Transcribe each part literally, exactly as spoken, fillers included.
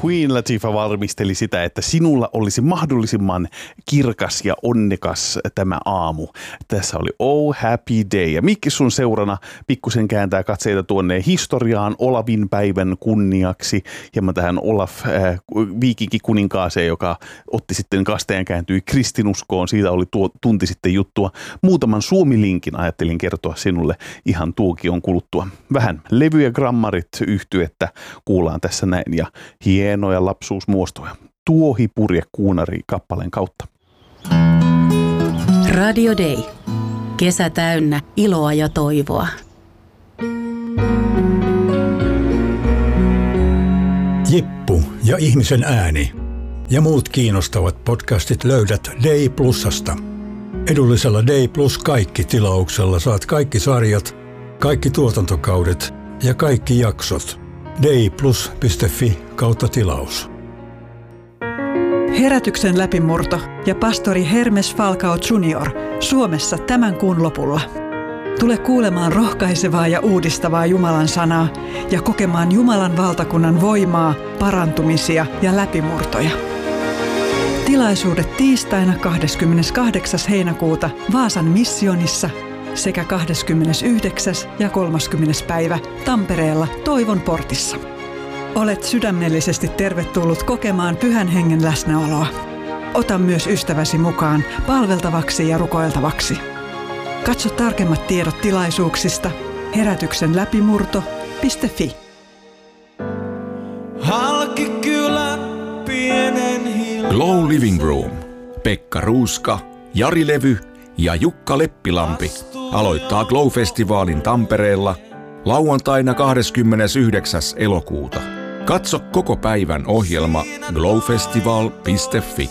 Queen Latifah valmisteli sitä, että sinulla olisi mahdollisimman kirkas ja onnekas tämä aamu. Tässä oli Oh Happy Day. Ja Mikki sun seurana pikkusen kääntää katseita tuonne historiaan Olavin päivän kunniaksi. Hieman tähän Olaf äh, viikinkikuninkaaseen, joka otti sitten kasteen ja kääntyi kristinuskoon. Siitä oli tuo tunti sitten juttua. Muutaman Suomi-linkin ajattelin kertoa sinulle ihan tuokion kuluttua. Vähän levy- ja grammarit yhtyettä kuullaan tässä näin ja hienoja lapsuusmuostoja. Tuohi purje kuunari kappaleen kautta. Radio Day. Kesä täynnä iloa ja toivoa. Jippu ja ihmisen ääni ja muut kiinnostavat podcastit löydät Day Plusasta. Edullisella Day Plus kaikki -tilauksella saat kaikki sarjat, kaikki tuotantokaudet ja kaikki jaksot. dayplus piste fi kautta tilaus. Herätyksen läpimurto ja pastori Hermes Falcao junior Suomessa tämän kuun lopulla. Tule kuulemaan rohkaisevaa ja uudistavaa Jumalan sanaa ja kokemaan Jumalan valtakunnan voimaa, parantumisia ja läpimurtoja. Tilaisuudet tiistaina kahdeskymmeneskahdeksas heinäkuuta Vaasan missionissa sekä kahdeskymmenesyhdeksäs ja kolmaskymmenes päivä Tampereella Toivon portissa. Olet sydämellisesti tervetullut kokemaan Pyhän Hengen läsnäoloa. Ota myös ystäväsi mukaan palveltavaksi ja rukoiltavaksi. Katso tarkemmat tiedot tilaisuuksista herätyksen läpimurto piste fi. Glow Living Room. Pekka Ruuska, Jari Levy ja Jukka Leppilampi aloittaa Glow-festivaalin Tampereella lauantaina kahdeskymmenesyhdeksäs elokuuta. Katso koko päivän ohjelma glowfestival piste fi.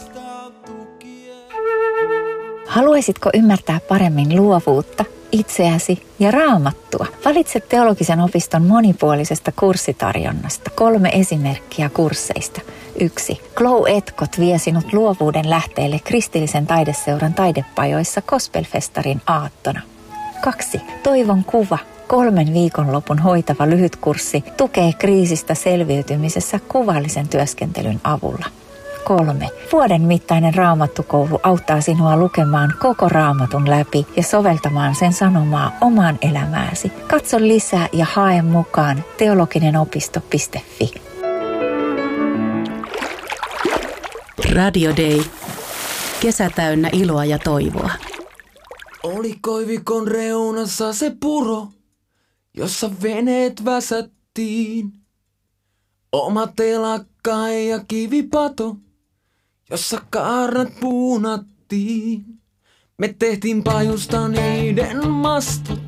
Haluaisitko ymmärtää paremmin luovuutta, itseäsi ja Raamattua? Valitse teologisen opiston monipuolisesta kurssitarjonnasta kolme esimerkkiä kursseista. Yksi. Glow-etkot vie sinut luovuuden lähteelle kristillisen taideseuran taidepajoissa Gospelfestarin aattona. Kaksi. Toivon kuva. Kolmen viikonlopun hoitava lyhytkurssi tukee kriisistä selviytymisessä kuvallisen työskentelyn avulla. Kolme. Vuoden mittainen raamattukoulu auttaa sinua lukemaan koko raamatun läpi ja soveltamaan sen sanomaa omaan elämääsi. Katso lisää ja hae mukaan teologinen-opisto piste fi. Radio Day. Kesä täynnä iloa ja toivoa. Oli koivikon reunassa se puro, jossa veneet väsättiin. Oma telakka ja kivipato, jossa kaarnat puunattiin. Me tehtiin pajusta niiden mastot